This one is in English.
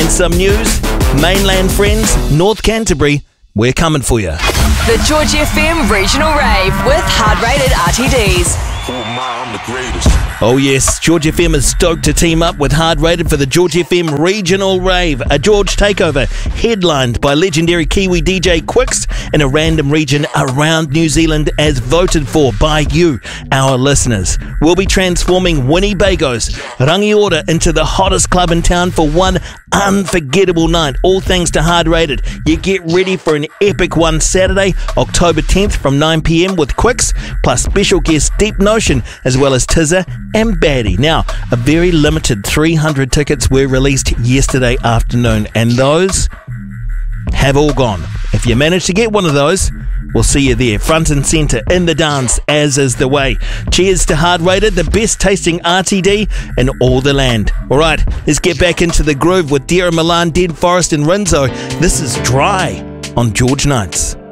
and some news. Mainland friends, North Canterbury, we're coming for you. The George FM Regional Rave with hard-rated RTDs. I'm the greatest. Oh yes, George FM is stoked to team up with Hard Rated for the George FM Regional Rave, a George takeover headlined by legendary Kiwi DJ Quicks in a random region around New Zealand as voted for by you, our listeners. We'll be transforming Winnebago's Rangiora into the hottest club in town for one unforgettable night, all thanks to Hard Rated. You get ready for an epic one Saturday, October 10th from 9 p.m. with Quicks, plus special guest Deep Notion, as well as Tizza and Baddie. Now, a very limited 300 tickets were released yesterday afternoon, and those have all gone. If you manage to get one of those, we'll see you there, front and centre, in the dance, as is the way. Cheers to Hard Rated, the best tasting RTD in all the land. All right, let's get back into the groove with Dara Milan, Dead Forest and Rinzo. This is Dry on George Nights.